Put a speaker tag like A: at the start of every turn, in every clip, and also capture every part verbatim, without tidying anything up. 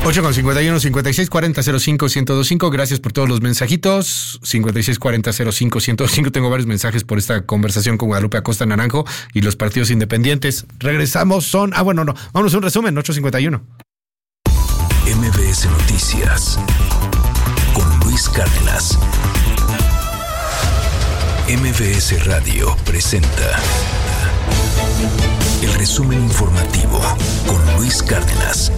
A: ocho con cincuenta y uno, cincuenta y seis cuarenta, cero cinco, ciento veinticinco. Gracias por todos los mensajitos. cincuenta y seis cuarenta, cero cinco, ciento veinticinco. Tengo varios mensajes por esta conversación con Guadalupe Acosta Naranjo y los partidos independientes. Regresamos, son... Ah, bueno, no. Vámonos a un resumen, ocho cincuenta y uno.
B: M B S Noticias con Luis Cárdenas. M B S Radio presenta el resumen informativo con Luis Cárdenas.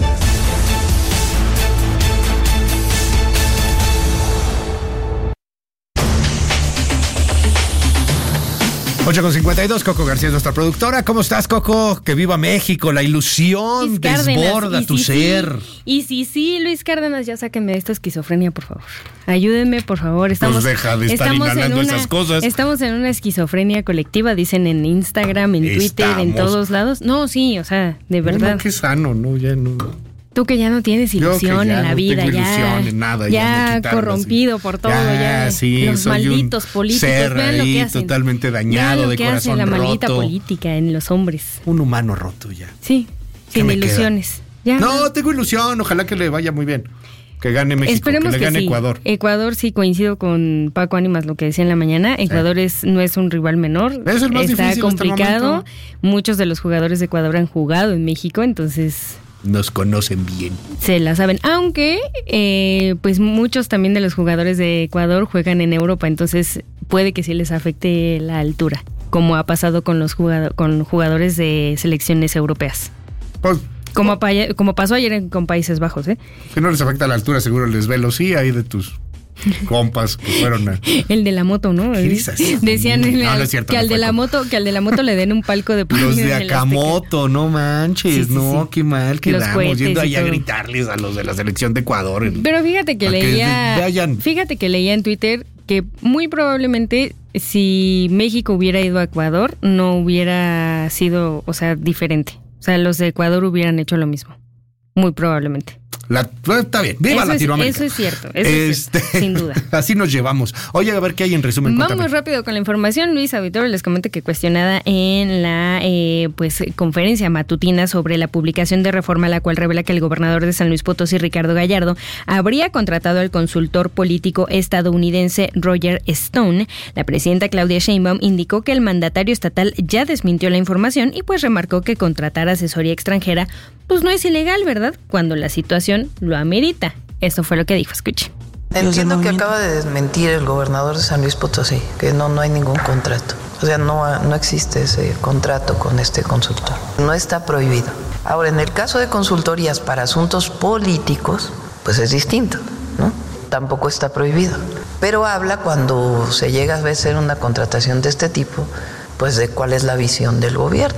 A: ocho con cincuenta y dos, Coco García es nuestra productora. ¿Cómo estás, Coco? Que viva México, la ilusión
C: Luis Cárdenas,
A: desborda
C: y
A: tu
C: sí,
A: ser.
C: Sí, y sí, sí, Luis Cárdenas, ya sáquenme de esta esquizofrenia, por favor. Ayúdenme, por favor. Estamos,
A: pues deja de estar inhalando
C: una,
A: esas cosas.
C: Estamos en una esquizofrenia colectiva, dicen en Instagram, en Twitter,
A: Estamos.
C: en todos lados. No, sí, o sea, de verdad.
A: No, no, qué sano, ¿no? Ya no...
C: Tú que ya no tienes ilusión
A: ya
C: en la
A: no
C: vida,
A: tengo
C: ya,
A: ilusión en nada, ya
C: ya
A: me quitaron
C: corrompido
A: así.
C: por todo,
A: Ya,
C: ya,
A: sí,
C: los
A: soy
C: malditos
A: un
C: políticos,
A: ser
C: vean lo
A: ahí
C: que hacen.
A: totalmente dañado,
C: Vean lo
A: de
C: que
A: corazón
C: hace la maldita
A: roto.
C: política en los hombres.
A: Un humano roto ya.
C: Sí,
A: ¿Qué
C: sin
A: me queda?
C: ilusiones. Ya,
A: No, tengo ilusión, ojalá que le vaya muy bien. Que gane México,
C: Esperemos
A: que le
C: que,
A: gane
C: sí.
A: Ecuador.
C: Ecuador, sí, coincido con Paco Ánimas, lo que decía en la mañana. Ecuador sí. es, no es un rival menor.
A: Es el más
C: Está
A: difícil
C: complicado.
A: hasta el momento.
C: Muchos de los jugadores de Ecuador han jugado en México, entonces...
A: Nos conocen bien.
C: Se la saben. Aunque, eh, pues muchos también de los jugadores de Ecuador juegan en Europa, entonces puede que sí les afecte la altura, como ha pasado con los jugador, con jugadores de selecciones europeas.
A: Pues,
C: Como, pa- como pasó ayer en- con Países Bajos, ¿eh?
A: si no les afecta la altura, seguro les velo. Sí, ahí de tus compas que fueron a...
C: El de la moto, ¿no?
A: ¿Qué dices?
C: Decían
A: No,
C: el-
A: no es cierto,
C: que
A: no
C: al
A: fue
C: de la
A: como-
C: moto, que al de la moto le den un palco de
A: Los de
C: en el
A: Akamoto, no manches,
C: Sí, sí,
A: no,
C: sí.
A: qué mal
C: Los
A: quedamos
C: cohetes
A: yendo
C: y
A: ahí a
C: todo.
A: gritarles a los de la selección de Ecuador.
C: Azteca. Pero fíjate que
A: A que
C: leía,
A: vayan.
C: fíjate que leía en Twitter que muy probablemente si México hubiera ido a Ecuador no hubiera sido, o sea, diferente. O sea, los de Ecuador hubieran hecho lo mismo. Muy probablemente.
A: La, está bien, viva
C: Eso es-
A: Latinoamérica.
C: eso es cierto, eso es
A: Este,
C: cierto, sin duda.
A: Así nos llevamos. Oye, a ver qué hay en resumen.
C: Vamos
A: Cuéntame.
C: rápido con la información. Luis Auditorio, les comento que cuestionada en la eh, pues conferencia matutina sobre la publicación de reforma, la cual revela que el gobernador de San Luis Potosí, Ricardo Gallardo, habría contratado al consultor político estadounidense Roger Stone, la presidenta Claudia Sheinbaum indicó que el mandatario estatal ya desmintió la información y pues remarcó que contratar asesoría extranjera pues no es ilegal, ¿verdad? Cuando la situación lo amerita. Esto fue lo que dijo, escuche.
D: Entiendo que acaba de desmentir el gobernador de San Luis Potosí, que no, no hay ningún contrato. O sea, no, no existe ese contrato con este consultor. No está prohibido. Ahora, en el caso de consultorías para asuntos políticos, pues es distinto, ¿no? Tampoco está prohibido. Pero habla cuando se llega a hacer una contratación de este tipo, pues de cuál es la visión del gobierno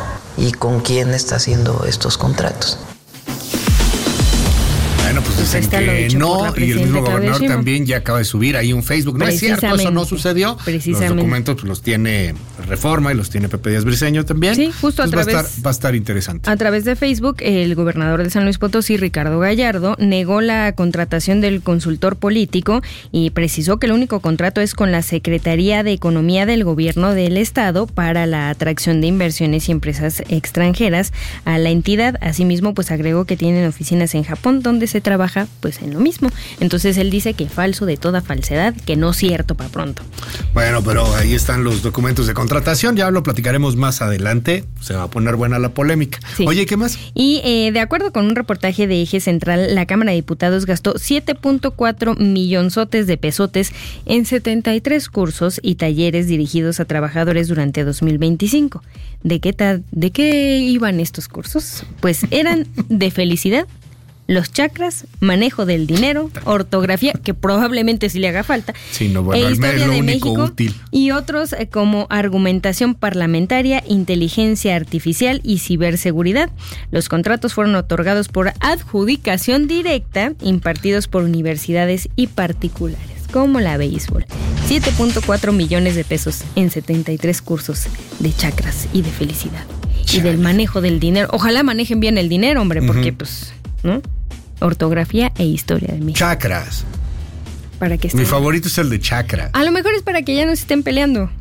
D: y con quién está haciendo estos contratos.
A: Bueno, pues dicen
C: está lo
A: que
C: dicho por
A: no,
C: la
A: y el
C: presidenta
A: mismo
C: Claudia
A: gobernador
C: Sheinbaum.
A: también ya acaba de subir ahí un Facebook. No es cierto, eso no
C: Precisamente.
A: sucedió. Los
C: Precisamente.
A: documentos pues, los tiene Reforma y los tiene Pepe Díaz Briceño también.
C: Sí, justo a
A: Entonces, va, a
C: través-
A: estar, va a estar interesante.
C: A través de Facebook, el gobernador de San Luis Potosí, Ricardo Gallardo, negó la contratación del consultor político y precisó que el único contrato es con la Secretaría de Economía del Gobierno del Estado para la atracción de inversiones y empresas extranjeras a la entidad. Asimismo, pues agregó que tienen oficinas en Japón donde se trabaja pues en lo mismo. Entonces él dice que falso de toda falsedad, que no cierto para pronto.
A: Bueno, pero ahí están los documentos de contratación, ya lo platicaremos más adelante, se va a poner buena la polémica.
C: Sí.
A: Oye, ¿qué más?
C: Y eh, de acuerdo con un reportaje de Eje Central, la Cámara de Diputados gastó siete punto cuatro millonzotes de pesotes en setenta y tres cursos y talleres dirigidos a trabajadores durante dos mil veinticinco. ¿De qué, ta- ¿De qué iban estos cursos? Pues eran de felicidad, los chakras, manejo del dinero, ortografía, que probablemente sí le haga falta,
A: Sí, no, bueno,
C: e
A: al
C: historia
A: menos lo
C: de
A: único
C: México,
A: útil.
C: y otros eh, como argumentación parlamentaria, inteligencia artificial y ciberseguridad. Los contratos fueron otorgados por adjudicación directa, impartidos por universidades y particulares, como la béisbol. siete punto cuatro millones de pesos en setenta y tres cursos de chakras y de felicidad. Y del manejo del dinero. Ojalá manejen bien el dinero, hombre, porque
A: Ujú.
C: pues, ¿no? Ortografía e historia de México.
A: Chakras.
C: Para que
A: Mi
C: estén...
A: favorito es el de chakra.
C: A lo mejor es para que ya no se estén peleando.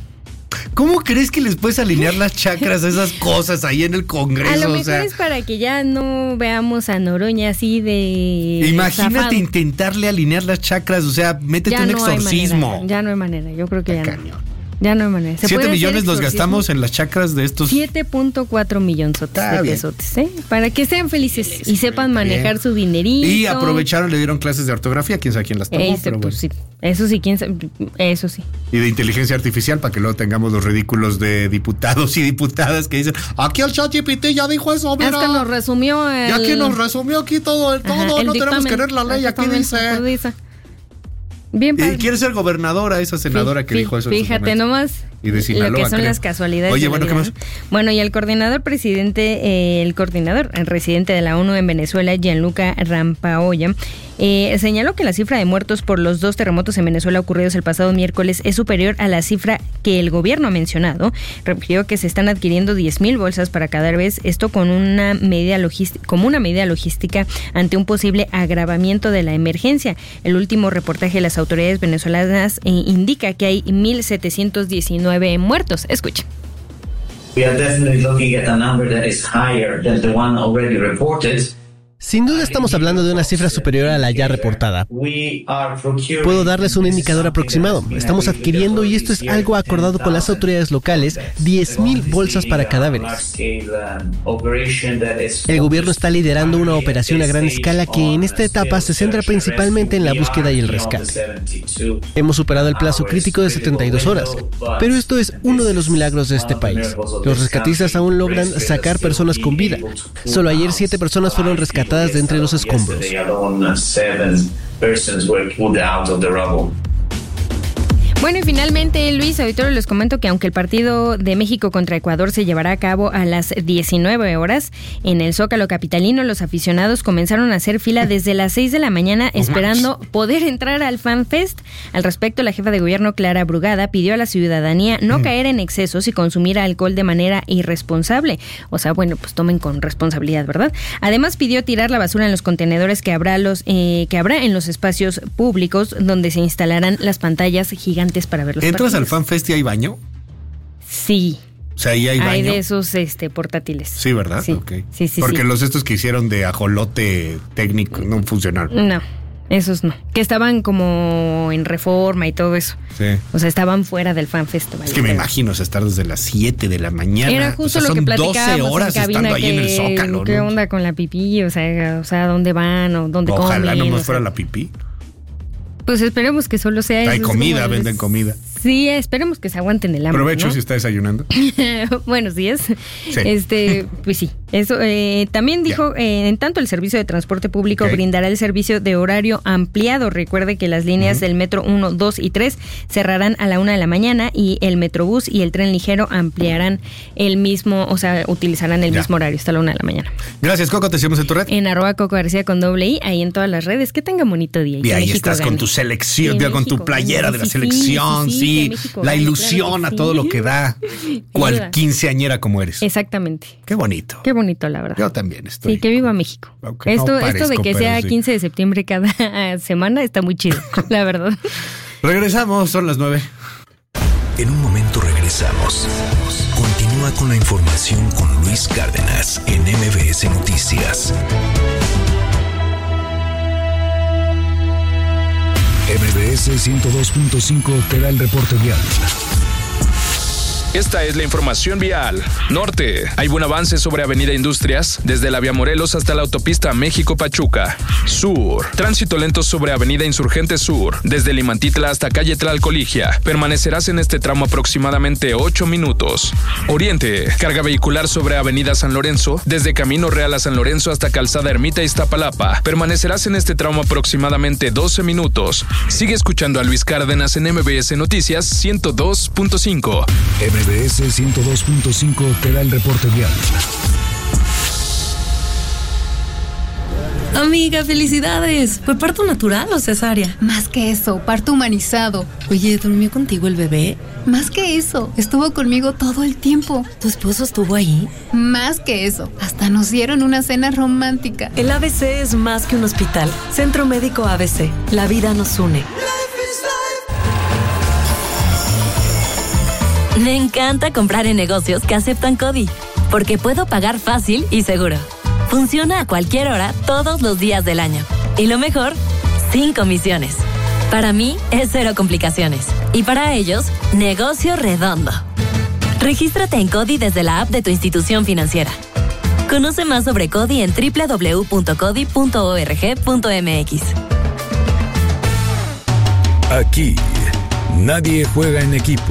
A: ¿Cómo crees que les puedes alinear las chakras a esas cosas ahí en el Congreso?
C: A lo mejor
A: o sea,
C: es para que ya no veamos a Noroña así de...
A: Imagínate
C: zafado.
A: Intentarle alinear las chakras, o sea, métete
C: Ya
A: un
C: no hay
A: exorcismo.
C: manera, ya no hay manera, yo creo que ya
A: Cañón.
C: no. Ya no hay manera. ¿Se
A: Siete
C: puede
A: millones
C: hacer
A: los
C: exorcismo?
A: gastamos en las chakras de estos.
C: siete punto cuatro millones
A: Está
C: de
A: bien.
C: pesotes, ¿eh? Para que sean felices y sepan manejar
A: bien.
C: su dinerito.
A: Y aprovecharon, le dieron clases de ortografía, quién sabe quién las tomó,
C: Ese,
A: pero
C: pues,
A: bueno.
C: sí. Eso sí, quién sabe, eso sí.
A: Y de inteligencia artificial para que luego tengamos los ridículos de diputados y diputadas que dicen, aquí el ChatGPT ya dijo eso, mira.
C: Hasta nos resumió el...
A: Ya que nos resumió aquí todo, el todo,
C: Ajá, el
A: no tenemos
C: dictamen.
A: que leer la ley, aquí
C: Exactamente,
A: dice.
C: pues dice. Bien padre.
A: Y quiere ser gobernadora esa senadora
C: Fí-
A: que dijo eso. en su
C: Fíjate
A: momento.
C: nomás
A: Y de Sinaloa,
C: lo que son
A: creo.
C: las casualidades.
A: Oye,
C: de la
A: bueno, ¿qué
C: vida,
A: más?
C: ¿no? Bueno, y el coordinador presidente, eh, el coordinador, el residente de la ONU en Venezuela, Gianluca Rampaolla, eh, señaló que la cifra de muertos por los dos terremotos en Venezuela ocurridos el pasado miércoles es superior a la cifra que el gobierno ha mencionado. Refirió que se están adquiriendo diez mil bolsas para cadáveres, esto con una medida logística, como una medida logística ante un posible agravamiento de la emergencia. El último reportaje de las autoridades venezolanas eh, indica que hay mil setecientos diecinueve muertos. Escuchen.
E: We are definitely looking at a number that is higher than the one already reported.
F: Sin duda estamos hablando de una cifra superior a la ya reportada. Puedo darles un indicador aproximado. Estamos adquiriendo, y esto es algo acordado con las autoridades locales, diez mil bolsas para cadáveres. El gobierno está liderando una operación a gran escala que en esta etapa se centra principalmente en la búsqueda y el rescate. Hemos superado el plazo crítico de setenta y dos horas, pero esto es uno de los milagros de este país. Los rescatistas aún logran sacar personas con vida. Solo ayer siete personas fueron rescatadas de entre los escombros.
C: Bueno, y finalmente, Luis Auditorio, les comento que aunque el partido de México contra Ecuador se llevará a cabo a las diecinueve horas, en el Zócalo capitalino los aficionados comenzaron a hacer fila desde las seis de la mañana esperando poder entrar al FanFest. Al respecto, la jefa de gobierno, Clara Brugada, pidió a la ciudadanía no caer en excesos y consumir alcohol de manera irresponsable. O sea, bueno, pues tomen con responsabilidad, ¿verdad? Además, pidió tirar la basura en los contenedores que habrá, los, eh, que habrá en los espacios públicos donde se instalarán las pantallas gigantes para ver los
A: ¿Entras
C: partidos.
A: al FanFest y hay baño?
C: Sí.
A: O sea, ahí hay baño.
C: Hay de esos este, portátiles.
A: Sí, ¿verdad?
C: Sí,
A: Ok.
C: sí, sí.
A: Porque
C: sí.
A: los estos que hicieron de ajolote técnico no funcionaron.
C: No, esos no. Que estaban como en reforma y todo eso.
A: Sí.
C: O sea, estaban fuera del FanFest.
A: Es que me imagino o sea, estar desde las siete de la mañana.
C: Era justo
A: o sea,
C: lo que
A: son
C: platicábamos
A: doce horas
C: en cabina,
A: estando ahí
C: que,
A: en el Zócalo,
C: ¿qué
A: ¿no?
C: onda con la pipí? O sea, o sea, ¿dónde van o dónde
A: Ojalá
C: comen?
A: nomás
C: O sea,
A: fuera la pipí.
C: Pues esperemos que solo sea eso.
A: Hay
C: es
A: comida,
C: como-
A: venden comida.
C: Sí, esperemos que se aguanten el hambre.
A: Provecho
C: ¿no?
A: si está desayunando.
C: Buenos días.
A: Sí.
C: Este, pues sí. Eso eh, también dijo, eh, en tanto el servicio de transporte público
A: Ok.
C: brindará el servicio de horario ampliado. Recuerde que las líneas uh-huh. del metro uno, dos y tres cerrarán a la una de la mañana y el metrobús y el tren ligero ampliarán el mismo, o sea, utilizarán el
A: ya.
C: mismo horario hasta la una de la mañana.
A: Gracias, Coco. Te seguimos en tu red.
C: En arroba Coco García con doble I, ahí en todas las redes. Que tengan bonito día. Y,
A: y ahí
C: México
A: estás
C: gane.
A: con tu selección,
C: Que
A: con tu
C: México
A: playera
C: gane.
A: de la
C: Sí,
A: selección,
C: sí, sí,
A: sí.
C: que México
A: La
C: gane,
A: ilusión
C: claro que
A: a
C: sí.
A: todo lo que da. Cual
C: Ayuda.
A: quinceañera como eres.
C: Exactamente.
A: Qué bonito.
C: Qué bonito, la verdad.
A: Yo también estoy.
C: Sí, que viva México.
A: Aunque
C: Esto,
A: no
C: esto de
A: parezco,
C: que
A: pero
C: sea
A: sí.
C: quince de septiembre cada semana está muy chido, la verdad.
A: Regresamos, son las nueve.
B: En un momento regresamos. Continúa con la información con Luis Cárdenas en M B S Noticias. M B S ciento dos punto cinco te da el reporte vial.
G: Esta es la información vial. Norte, hay buen avance sobre Avenida Industrias, desde la Vía Morelos hasta la autopista México-Pachuca. Sur, tránsito lento sobre Avenida Insurgente Sur, desde Limantitla hasta calle Tlalcoligia. Permanecerás en este tramo aproximadamente ocho minutos. Oriente, carga vehicular sobre Avenida San Lorenzo, desde Camino Real a San Lorenzo hasta Calzada Ermita Iztapalapa. Permanecerás en este tramo aproximadamente doce minutos. Sigue escuchando a Luis Cárdenas en M B S Noticias ciento dos punto cinco.
B: M B S ciento dos punto cinco te da el reporte vial.
H: Amiga, felicidades. ¿Fue parto natural o cesárea?
I: Más que eso, parto humanizado.
H: Oye, ¿durmió contigo el bebé?
I: Más que eso, estuvo conmigo todo el tiempo.
H: ¿Tu esposo estuvo ahí?
I: Más que eso, hasta nos dieron una cena romántica.
H: El A B C es más que un hospital. Centro Médico A B C. La vida nos une. Me encanta comprar en negocios que aceptan CODI, porque puedo pagar fácil y seguro. Funciona a cualquier hora, todos los días del año. Y lo mejor, sin comisiones. Para mí, es cero complicaciones. Y para ellos, negocio redondo. Regístrate en CODI desde la app de tu institución financiera. Conoce más sobre CODI en doble u doble u doble u punto codi punto org punto m x.
B: Aquí, nadie juega en equipo.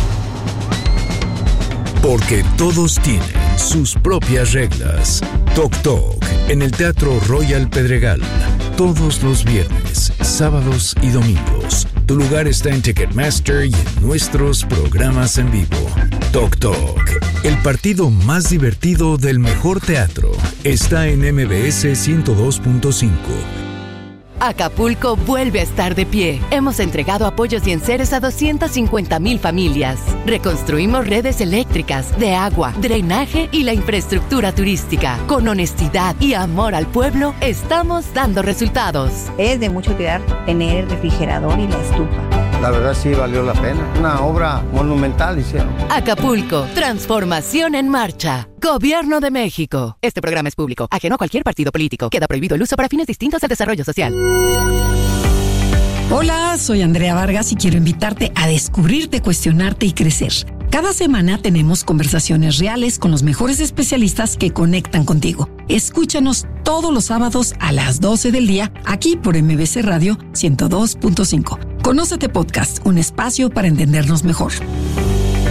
B: Porque todos tienen sus propias reglas. Toc Toc, en el Teatro Royal Pedregal. Todos los viernes, sábados y domingos. Tu lugar está en Ticketmaster y en nuestros programas en vivo. Toc Toc, el partido más divertido del mejor teatro, está en M B S ciento dos punto cinco.
J: Acapulco vuelve a estar de pie. Hemos entregado apoyos y enseres a doscientas cincuenta mil familias. Reconstruimos redes eléctricas, de agua, drenaje y la infraestructura turística. Con honestidad y amor al pueblo, estamos dando resultados.
K: Es de mucho cuidar tener el refrigerador y la estufa.
L: La verdad sí valió la pena. Una obra monumental hicieron.
J: Acapulco, transformación en marcha. Gobierno de México. Este programa es público, ajeno a cualquier partido político. Queda prohibido el uso para fines distintos al desarrollo social.
M: Hola, soy Andrea Vargas y quiero invitarte a descubrirte, cuestionarte y crecer. Cada semana tenemos conversaciones reales con los mejores especialistas que conectan contigo. Escúchanos todos los sábados a las doce del día, aquí por M B C Radio ciento dos punto cinco. Conócete Podcast, un espacio para entendernos mejor.